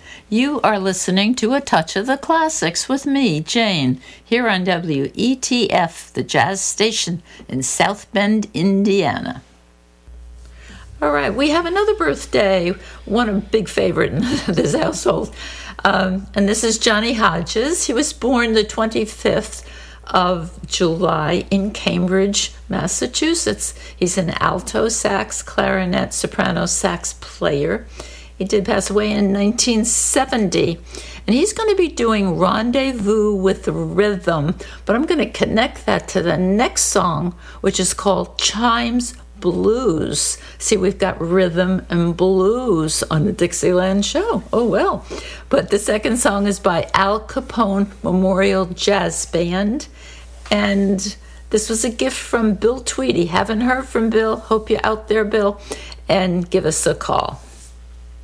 You are listening to A Touch of the Classics with me, Jane, here on WETF, the jazz station in South Bend, Indiana. All right, we have another birthday, a big favorite in this household, and this is Johnny Hodges. He was born the 25th of July in Cambridge, Massachusetts. He's an alto sax, clarinet, soprano sax player. He did pass away in 1970, and he's going to be doing Rendezvous with Rhythm, but I'm going to connect that to the next song, which is called Chimes Blues. See, we've got rhythm and blues on the Dixieland show. Oh, well. But the second song is by Al Capone Memorial Jazz Band, and this was a gift from Bill Tweedy. Haven't heard from Bill? Hope you're out there, Bill, and give us a call.